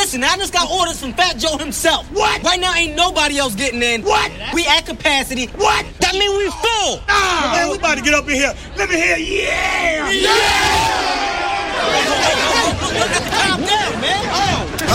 Listen, I just got orders from Fat Joe himself. What? Right now, ain't nobody else getting in. What? We at capacity. What? That mean we full. Man, we about to get up in here. Let me hear, yeah!